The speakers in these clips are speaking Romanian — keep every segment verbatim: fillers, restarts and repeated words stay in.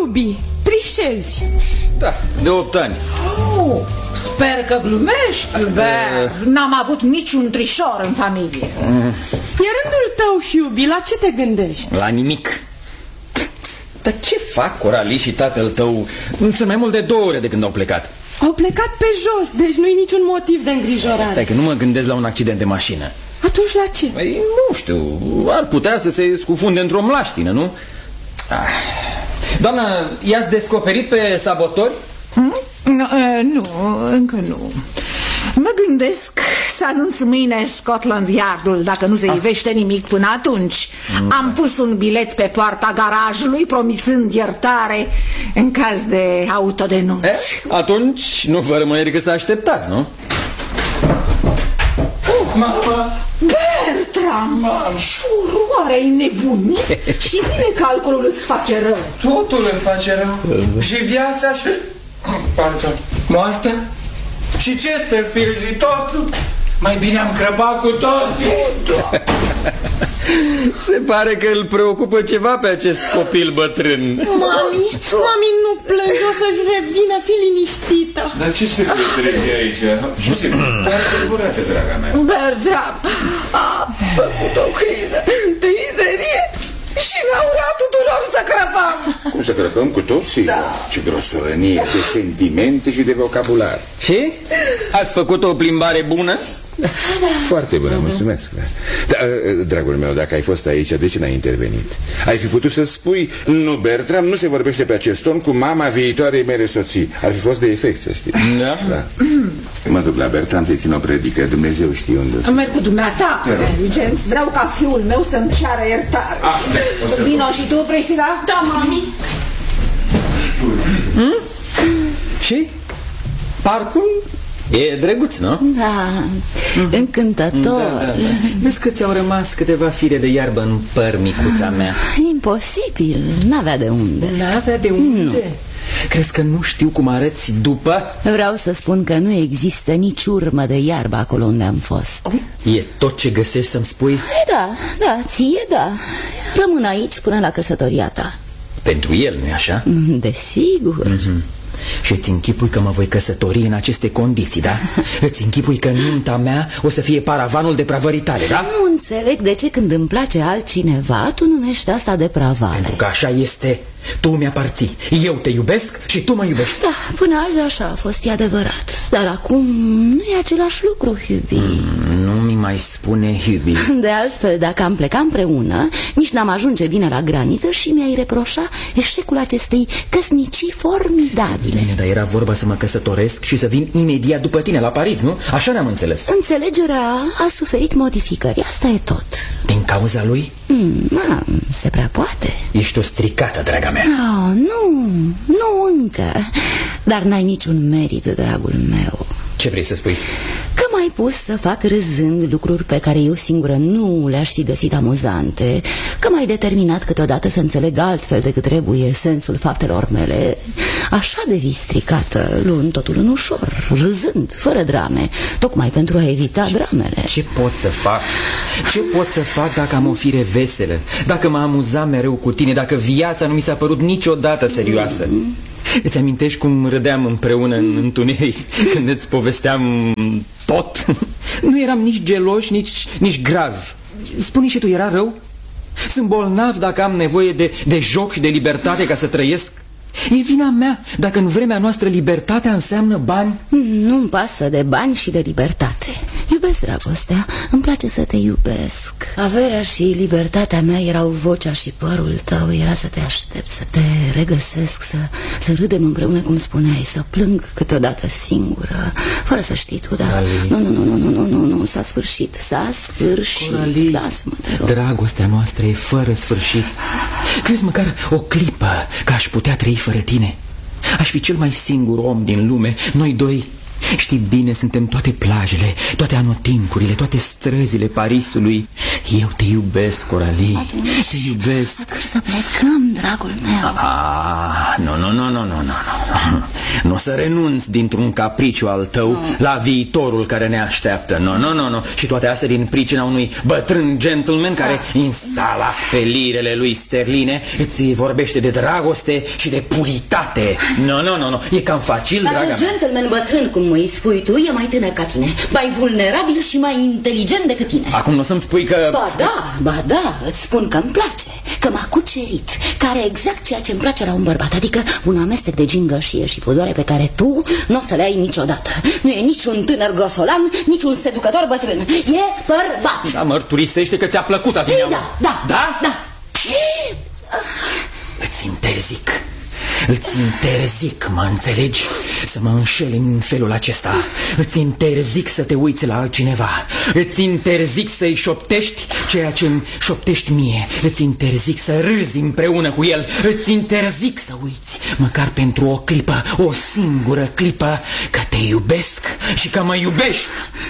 Hubi, trișezi. Da, de opt ani. Oh, sper că glumești, Albert. N-am avut niciun trișor în familie. mm. E rândul tău, Hubi, la ce te gândești? La nimic. Dar ce fac Coralie și tatăl tău? Sunt mai mult de două ore de când au plecat. Au plecat pe jos, deci nu-i niciun motiv de îngrijorare. Stai că nu mă gândesc la un accident de mașină. Atunci la ce? Ei, nu știu, ar putea să se scufunde într-o mlaștină, nu? Ah. Doamnă, i-ați descoperit pe sabotori? Hmm? Nu, nu, încă nu. Mă gândesc să anunț mâine Scotland Yardul dacă nu se ah. ivește nimic până atunci. mm. Am pus un bilet pe poarta garajului promițând iertare în caz de autodenunț. eh, Atunci nu vă rămâne decât să așteptați, nu? Oh, mama! Bertram! Mama. Și oare ai nebunit? Și bine că alcoolul îți face rău. Totul îmi face rău. Și viața și... Pardon, moartea? Și Chesterfield și totul? Mai bine am crăpat cu toții. Se pare că îl preocupă ceva pe acest copil bătrân. Mami, mami, nu plângi, o să-și revină, fi liniștită. Dar ce se petrece aici? Ce se petrece, draga mea? Bertram a făcut o criză de mizerie și ne-a urat tuturor să crăpăm. Cum să crăpăm cu toții? Da. Ce grosolănie de sentimente și de vocabular. Și? Ați făcut o plimbare bună? Da, da. Foarte bună, mulțumesc. Da, dragul meu, dacă ai fost aici, de ce n-ai intervenit? Ai fi putut să spui: nu, Bertram, nu se vorbește pe acest ton cu mama viitoarei mele soții. Ar fi fost de efect, să știi. Da? Da. Mă duc la Bertram să-i țin o predică, Dumnezeu știe unde. Merg cu dumneata, James. Vreau ca fiul meu să-mi ceară iertare. Ah, vino și tu, Priscilla? Da, mami. Hmm? Și? Parcul e drăguț, nu? Da, încântător. Da, da, da. Vezi că ți-au rămas câteva fire de iarbă în păr, micuța mea. Imposibil, n-avea de unde. N-avea de unde? Nu. Crezi că nu știu cum arăți după? Vreau să spun că nu există nici urmă de iarbă acolo unde am fost. E tot ce găsești să-mi spui? E, da, da, ție da. Rămân aici până la căsătoria ta. Pentru el, nu-i așa? Desigur. Mm-hmm. Și îți închipui că mă voi căsători în aceste condiții, da? Îți închipui că nunta mea o să fie paravanul depravării tale, da? Nu înțeleg de ce când îmi place altcineva tu numești asta depravare. Pentru că așa este. Tu mi-aparții, eu te iubesc și tu mă iubești. Da, până azi așa a fost, e adevărat. Dar acum nu e același lucru, Hubi. mm, Nu mi mai spune Hubi. De altfel, dacă am plecat împreună, nici n-am ajunge bine la graniță și mi-ai reproșa eșecul acestei căsnicii formidabile. Bine, dar era vorba să mă căsătoresc și să vin imediat după tine la Paris, nu? Așa ne-am înțeles. Înțelegerea a suferit modificări, asta e tot. Din cauza lui? Mm, na, se prea poate. Ești o stricată, draga mea. Oh, nu, nu încă. Dar n-ai niciun merit, dragul meu. Ce vrei să spui? Că m-ai pus să fac râzând lucruri pe care eu singură nu le-aș fi găsit amuzante. Că m-ai determinat câteodată să înțeleg altfel decât trebuie sensul faptelor mele. Așa devii stricată, luând totul în ușor, râzând, fără drame, tocmai pentru a evita ce, dramele. Ce pot să fac? Ce pot să fac dacă am o fire veselă? Dacă mă amuzam mereu cu tine? Dacă viața nu mi s-a părut niciodată serioasă? Mm. Îți amintești cum râdeam împreună în întuneric când îți povesteam tot? Nu eram nici geloși, nici, nici gravi. Spune și tu, era rău? Sunt bolnav dacă am nevoie de, de joc și de libertate ca să trăiesc? E vina mea dacă în vremea noastră libertatea înseamnă bani? Nu-mi pasă de bani și de libertate. Iubesc dragostea, îmi place să te iubesc. Averea și libertatea mea erau vocea și părul tău. Era să te aștept, să te regăsesc, Să, să râdem împreună cum spuneai, să plâng câteodată singură, fără să știi tu, dar nu, nu, nu, nu, nu, nu, nu, nu, s-a sfârșit, s-a sfârșit. Coralie, lasă-mă, te rog. Dragostea noastră e fără sfârșit. Crezi măcar o clipă că aș putea trăi fără tine? Aș fi cel mai singur om din lume. Noi doi, știi bine, suntem toate plajele, toate anotimpurile, toate străzile Parisului. Eu te iubesc, Coralie. Atunci, te iubesc. Atunci să plecăm, dragul meu. Ah, nu, nu, nu, nu, nu, nu. Nu o să renunț dintr-un capriciu al tău no. la viitorul care ne așteaptă. Nu, nu, nu, nu. Și toate astea din pricina unui bătrân gentleman care, instalat pe lirele lui sterline, îți vorbește de dragoste și de puritate. Nu, nu, nu, nu. E cam facil, Dar draga acest gentleman bătrân, cum îi spui tu, e mai tânăr ca tine, mai vulnerabil și mai inteligent decât tine. Acum nu o să-mi spui că... Ba da, ba da, îți spun că îmi place, că m-a cucerit, că are exact ceea ce îmi place la un bărbat, adică un amestec de gingășie și pudoare pe care tu nu o să le ai niciodată. Nu e nici un tânăr grosolan, nici un seducător bătrân, e bărbat. Da, mărturisește că ți-a plăcut adineaua. Da, da, da, da. Îți interzic. Îți interzic, mă înțelegi? Să mă înșeli în felul acesta. Îți interzic să te uiți la altcineva. Îți interzic să-i șoptești ceea ce îmi șoptești mie. Îți interzic să râzi împreună cu el. Îți interzic să uiți, măcar pentru o clipă, o singură clipă, că te iubesc și că mă iubești.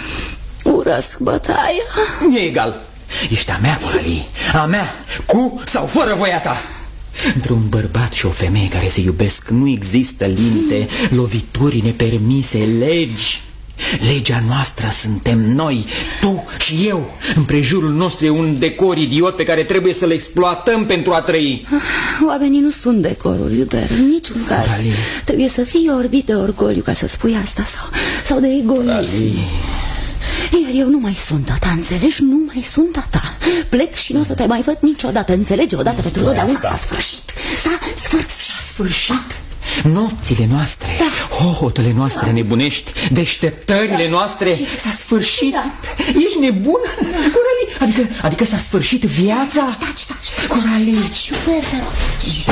Urăsc bătaia. E egal. Ești a mea, Coralie, a mea, cu sau fără voia ta. Între un bărbat și o femeie care se iubesc nu există limite, lovituri nepermise, legi. Legea noastră suntem noi, tu și eu. Împrejurul nostru e un decor idiot pe care trebuie să-l exploatăm pentru a trăi. Oamenii nu sunt decorul, Hubert, în niciun caz. Coralie. Trebuie să fii orbit de orgoliu ca să spui asta, sau, sau de egoism. Coralie. Iar eu nu mai sunt a ta, înțelegi? Nu mai sunt a ta. Plec și nu o să te mai văd niciodată, înțelegi? Odată pentru totdeauna. S-a sfârșit. S-a sfârșit. S-a sfârșit. Nopțile noastre, da. Hohotele noastre da. nebunești, deșteptările da. noastre, s-a sfârșit. Da. Ești nebună? Da. Coralie, adică, adică s-a sfârșit viața? Taci, taci, taci. Coralie. Taci, Hubert, te rog.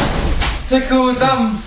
Ce căutam?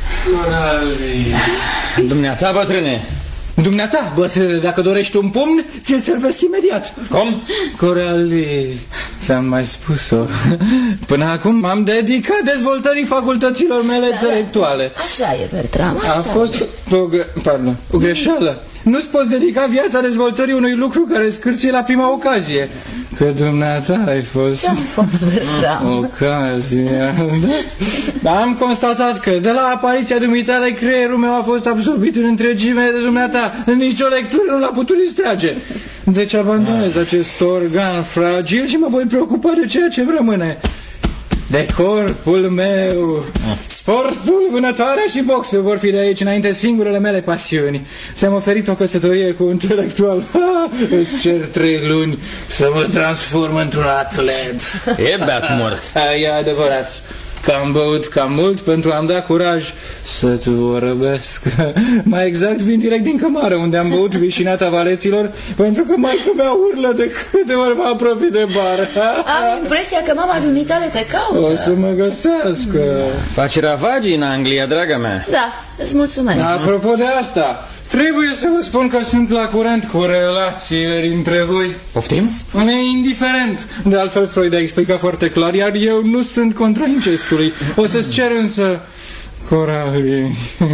Coralie. Dumneata, bătrâne. Dumneata, bătrâne, dacă dorești un pumn, ți-l servesc imediat. Cum? Coralie, ți-am mai spus-o. Până acum m-am dedicat dezvoltării facultăților mele da, intelectuale. Așa e, Bertram, așa A fost o, gre Pardon, o greșeală. Nu-ți poți dedica viața dezvoltării unui lucru care scârție la prima ocazie. Că dumneata ai fost... Ce-am fost, Bertram? Ocazia, da? Dar am constatat că de la apariția dumitale creierul meu a fost absorbit în întregime de dumneata. Nici o lectură nu l-a putut distrage. Deci abandonez acest organ fragil și mă voi preocupa de ceea ce rămâne. De corpul meu. Sportul, vânătoarea și boxul vor fi de aici înainte singurele mele pasiuni. Ți-am oferit o căsătorie cu un intelectual. Îți cer trei luni să mă transform într-un atlet. E beat mort. E adevărat că am băut cam mult pentru a-mi da curaj să-ți vorăbesc. Mai exact vin direct din cămară, unde am băut vișinata valeților, pentru că maică mea urlă de câte ori mă apropii de bar. Am impresia că mama dumitale te caută. O să mă găsească. Faci ravagii în Anglia, draga mea. Da, îți mulțumesc. Apropo de asta, trebuie să vă spun că sunt la curent cu relațiile dintre voi. Poftim? E indiferent. De altfel, Freud a explicat foarte clar, iar eu nu sunt contra incestului. O să-ți cer însă, Coralie,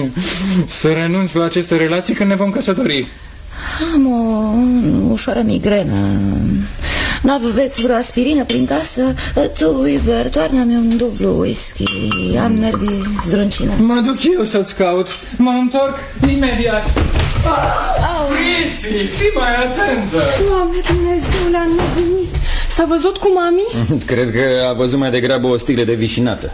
să renunți la aceste relații când ne vom căsători. Am o ușoară migrenă. N-aveți vreo aspirină prin casă? Tu, Hubert, toarnă-mi un dublu whisky. Am nervii zdruncină. Mă duc eu să-ți caut. Mă întorc imediat. Prisi, fii mai atentă. Doamne Dumnezeule, am nebunit. S-a văzut cu mami? Cred că a văzut mai degrabă o sticlă de vișinată.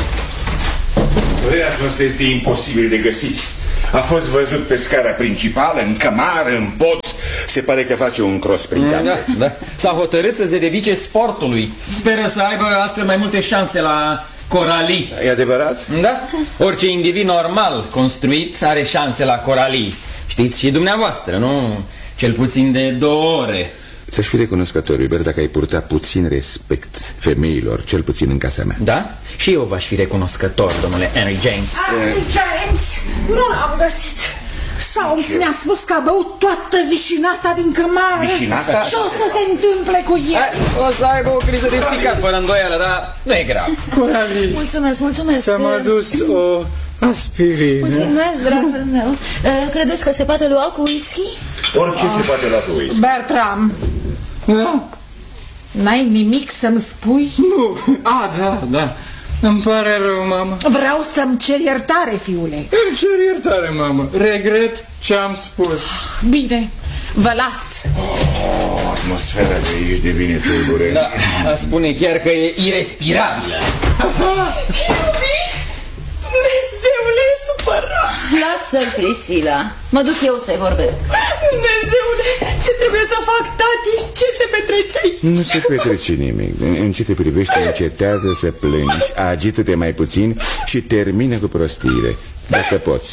Băiatul ăsta este imposibil de găsit. A fost văzut pe scara principală, în cămară, în pod. Se pare că face un cross prin casă. Da, da. S-a hotărât să se dedice sportului. Speră să aibă astfel mai multe șanse la Coralie. E adevărat? Da? Orice individ normal construit are șanse la Coralie. Știți și dumneavoastră, nu? Cel puțin de două ore. Ți-aș fi recunoscător, Hubert, dacă ai purta puțin respect femeilor, cel puțin în casa mea. Da? Și eu v-aș fi recunoscător, domnule Henry James. Henry James? Nu l-am găsit. Soames mi-a spus că a băut toată vișinata din cămară. Vișinata? Ce o să se întâmple cu el? O să aibă o criză de ficat, fără îndoială, dar nu e grav. Coralie, mulțumesc, mulțumesc. s-a m-a dus o aspirină. Mulțumesc, dragul meu. Credeți că se poate lua cu whisky? Orice ah. se poate lua cu whisky. Bertram. Da? N-ai nimic să-mi spui? Nu, a, da, da. Îmi pare rău, mamă. Vreau să-mi cer iertare, fiule. Îmi cer iertare, mamă. Regret ce am spus. Bine, vă las. Oh, atmosfera de aici devine tulbure. Da, spune chiar că e irespirabilă. Iubi, Dumnezeule, e supărat. Lasă-l, Priscila. Mă duc eu să-i vorbesc. Dumnezeule, ce trebuie să fac, tati? Ce se petrece aici? Nu se petrece nimic. În ce te privește, încetează să plângi, agită-te mai puțin și termină cu prostiile, dacă poți.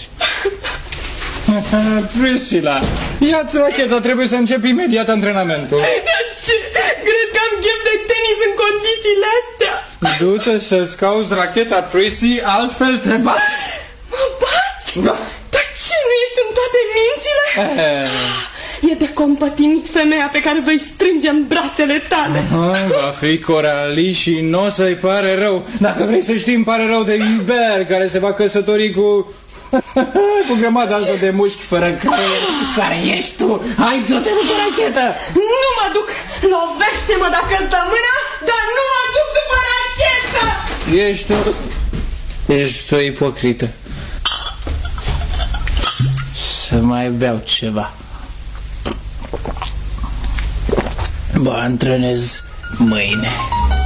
Priscila, ia-ți racheta, trebuie să încep imediat antrenamentul. Ce? Crezi că am chef de tenis în condițiile astea? Du-te să-ți cauți racheta, Prissy, altfel te bat. Mă bați? Da. Dar ce, nu ești în toate mințile? E. E de compătimit femeia pe care vă-i strânge în brațele tale. Aha, va fi Coralie și nu o să-i pare rău. Dacă vrei să știi, îmi pare rău de Hubert, care se va căsători cu... cu grămada asta de mușchi fără creier. Care ești tu? Hai, du-te cu rachetă. Nu mă duc. Lovește-mă dacă-ți dă mâna, dar nu mă duc după rachetă. Ești o... Ești o ipocrită. Să mai beau ceva. Mă antrenez mâine.